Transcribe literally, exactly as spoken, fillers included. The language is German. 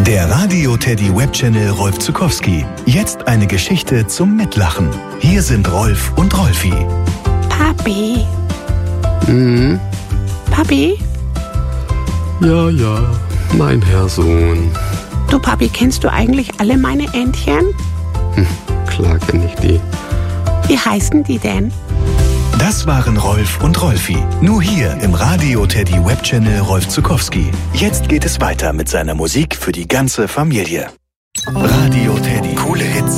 Der Radio Teddy Webchannel Rolf Zuckowski. Jetzt eine Geschichte zum Mitlachen. Hier sind Rolf und Rolfi. Papi. Hm? Papi? Ja, ja, mein Herr Sohn. Du, Papi, kennst du eigentlich alle meine Entchen? Hm, klar kenn ich die. Wie heißen die denn? Das waren Rolf und Rolfi. Nur hier im Radio Teddy Webchannel Rolf Zuckowski. Jetzt geht es weiter mit seiner Musik für die ganze Familie. Radio Teddy. Coole Hits.